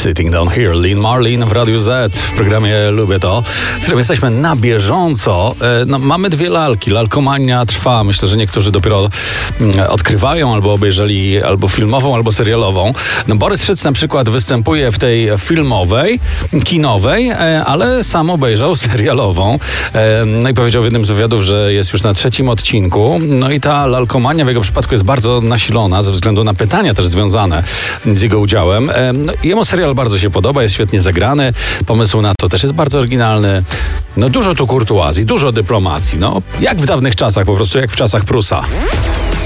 Sitting Down Here, Lynn Marlin w Radiu Z, w programie Lubię To, w którym jesteśmy na bieżąco. Mamy dwie lalki, lalkomania trwa, myślę, że niektórzy dopiero odkrywają, albo obejrzeli albo filmową, albo serialową. Borys Szyc na przykład występuje w tej filmowej, kinowej, ale sam obejrzał serialową. No i powiedział w jednym z wywiadów, że jest już na 3. odcinku. No i ta lalkomania w jego przypadku jest bardzo nasilona, ze względu na pytania też związane z jego udziałem. No, jemu serial bardzo się podoba, jest świetnie zagrany, pomysł na to też jest bardzo oryginalny. No dużo tu kurtuazji, dużo dyplomacji, no jak w dawnych czasach, po prostu jak w czasach Prusa.